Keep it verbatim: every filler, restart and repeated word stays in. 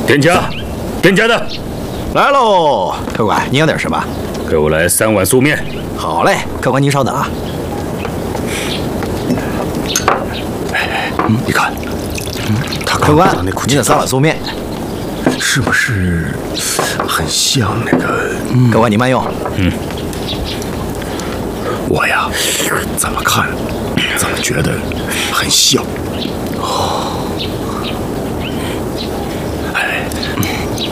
店家，店家的， 来喽！客官，您要点什么？ 给我来三碗素面。 好嘞，客官您稍等啊。 嗯，你看，嗯，他客官， 那您的三碗素面， 是不是很像那个？ 嗯、客官，你慢用。 嗯， 我呀，怎么看，怎么觉得很像。哦，